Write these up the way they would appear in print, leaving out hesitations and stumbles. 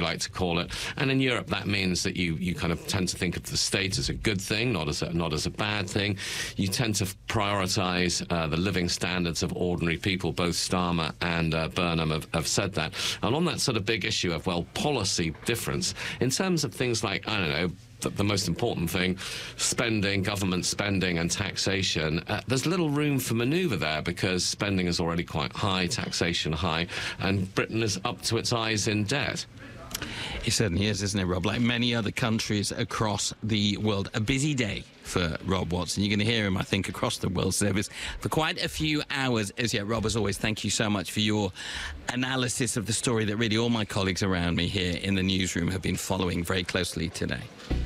like to call it. And in Europe, that means that you kind of tend to think of the state as a good thing, not as a bad thing. You tend to prioritise the living standards of ordinary people. Both Starmer and Burnham have said that. And on that sort of big issue of, well, policy difference, in terms of things like, I don't know, the most important thing, spending, government spending and taxation, there's little room for manoeuvre there because spending is already quite high, taxation high, and Britain is up to its eyes in debt. It certainly is, isn't it, Rob? Like many other countries across the world. A busy day for Rob Watson. You're going to hear him, I think, across the World Service for quite a few hours as yet. Rob, as always, thank you so much for your analysis of the story that really all my colleagues around me here in the newsroom have been following very closely today.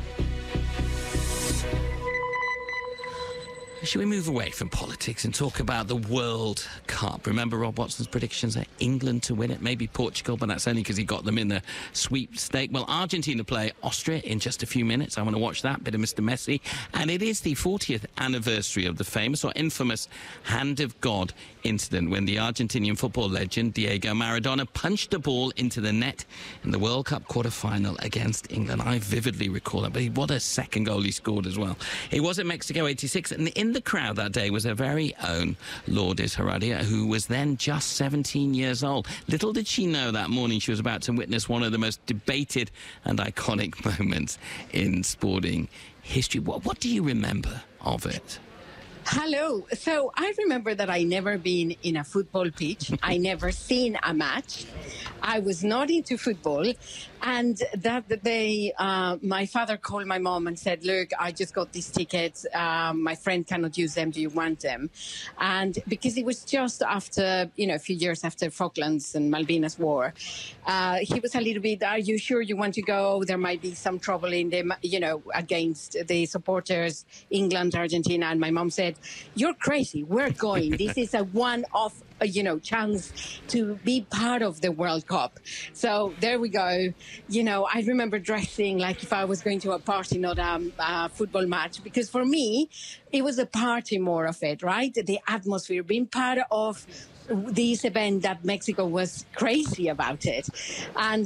Should we move away from politics and talk about the World Cup? Remember Rob Watson's predictions are England to win it, maybe Portugal, but that's only because he got them in the sweepstake. Well, Argentina play Austria in just a few minutes. I want to watch that bit of Mr. Messi. And it is the 40th anniversary of the famous or infamous Hand of God incident when the Argentinian football legend Diego Maradona punched a ball into the net in the World Cup quarter-final against England. I vividly recall that, but what a second goal he scored as well. It was at Mexico 86, and in the crowd that day was our very own Lourdes Heredia, who was then just 17 years old. Little did she know that morning she was about to witness one of the most debated and iconic moments in sporting history. What do you remember of it? Hello. So I remember that I never been in a football pitch. I never seen a match. I was not into football. And that day, my father called my mom and said, look, I just got these tickets. My friend cannot use them. Do you want them? And because it was just after, a few years after Falklands and Malvinas War, he was a little bit, are you sure you want to go? There might be some trouble in them, against the supporters, England, Argentina. And my mom said, you're crazy. We're going. This is a one-off, chance to be part of the World Cup. So there we go. I remember dressing like if I was going to a party, not a football match, because for me, it was a party more of it, right? The atmosphere, being part of this event that Mexico was crazy about it. And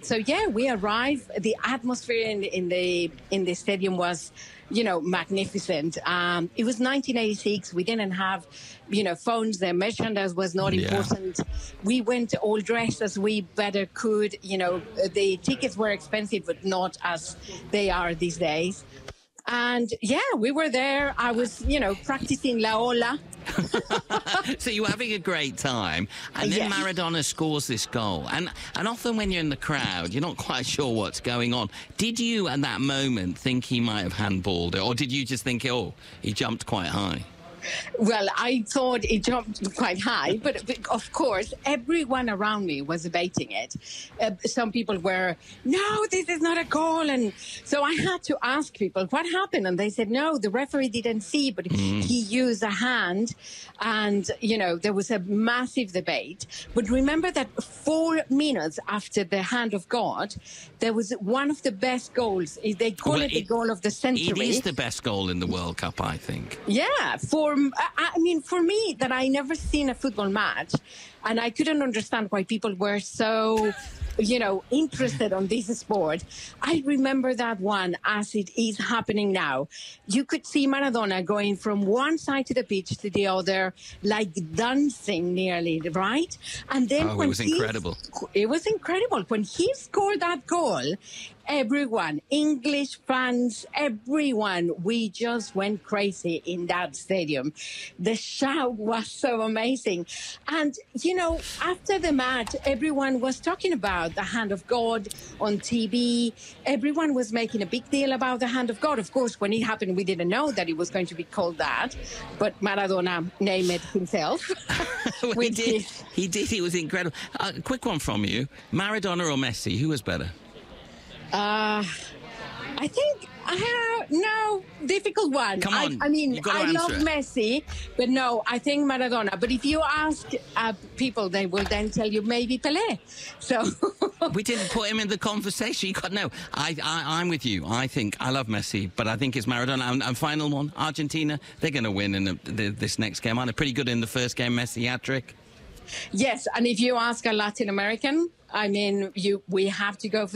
we arrived. The atmosphere in the stadium was, magnificent. It was 1986. We didn't have, phones. The merchandise was not important. We went all dressed as we better could. The tickets were expensive, but not as they are these days. And we were there. I was, practicing La Ola. So you were having a great time, and then Maradona scores this goal. And often when you're in the crowd, you're not quite sure what's going on. Did you, at that moment, think he might have handballed it, or did you just think, he jumped quite high? Well, I thought it jumped quite high, but of course, everyone around me was debating it. Some people were, no, this is not a goal. And so I had to ask people, what happened? And they said, no, the referee didn't see, but he used a hand. And, there was a massive debate. But remember that 4 minutes after the Hand of God, there was one of the best goals. They call it the goal of the century. It is the best goal in the World Cup, I think. Yeah, for me, that I never seen a football match, and I couldn't understand why people were so, interested on this sport. I remember that one as it is happening now. You could see Maradona going from one side to the pitch to the other, like dancing nearly, right? And then it was incredible. It was incredible. When he scored that goal, everyone, English fans, everyone, we just went crazy in that stadium. The shout was so amazing. And, after the match, everyone was talking about the Hand of God on TV. Everyone was making a big deal about the Hand of God. Of course, when it happened, we didn't know that it was going to be called that. But Maradona named it himself. Well, he did. He did. It was incredible. Quick one from you. Maradona or Messi? Who was better? I think, no, difficult one. Come on, I love Messi, but no, I think Maradona. But if you ask people, they will then tell you maybe Pelé. So we didn't put him in the conversation. I'm with you. I think I love Messi, but I think it's Maradona. And final one, Argentina. They're going to win in this next game, aren't they? Pretty good in the first game, Messi hat-trick. Yes, and if you ask a Latin American, we have to go for